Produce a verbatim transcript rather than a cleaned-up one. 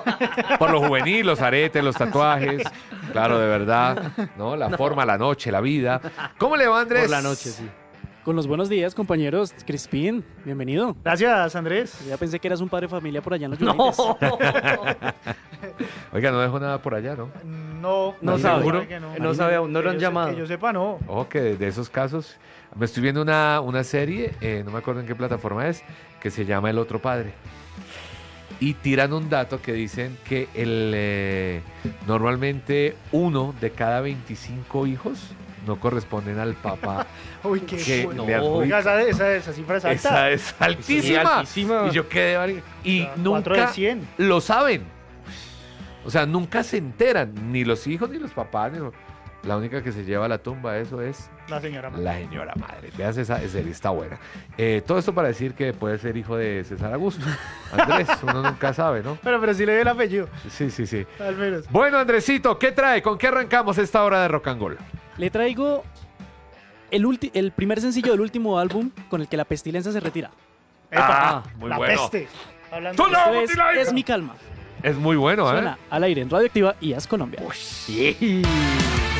Por lo juvenil, los aretes, los tatuajes. Claro, de verdad. ¿No? La No. forma, la noche, la vida. ¿Cómo le va, Andrés? Por la noche, sí. Con los buenos días, compañeros. Crispín, bienvenido. Gracias, Andrés. Ya pensé que eras un padre de familia por allá en los No, United. Oiga, no dejo nada por allá, ¿no? No, no ¿Estás sabe. seguro? que no. No sabe aún, no Que lo han yo se- llamado. Que yo sepa, no. Ojo que de esos casos, me estoy viendo una, una serie, eh, no me acuerdo en qué plataforma es, que se llama El Otro Padre. Y tiran un dato que dicen que el eh, normalmente uno de cada veinticinco hijos no corresponden al papá. Uy, qué que bueno. le Oiga, adjudica. esa, esa, esa cifra es alta. Esa es altísima. Sí, altísima. Y yo quedé... vari- Y O sea, cuatro de nunca cien. lo saben. O sea, nunca se enteran, ni los hijos ni los papás. Ni lo- La única que se lleva a la tumba, eso es La señora. la señora madre. Veas esa serie, está buena. Eh, todo esto para decir que puede ser hijo de César Augusto. Andrés, uno nunca sabe, ¿no? Pero, pero sí le dio el apellido, Sí, sí, sí. al menos. Bueno, Andresito, ¿qué trae? ¿Con qué arrancamos esta hora de Rock and Roll? Le traigo el, ulti- el primer sencillo del último álbum con el que la pestilencia se retira. Ah, Epa, muy la bueno. peste. Hablando ¡Tú de- no! Esto es, Mutilaika! es mi calma. Es muy bueno, ¿eh? Suena al aire en Radioactiva y As Colombia. Sí.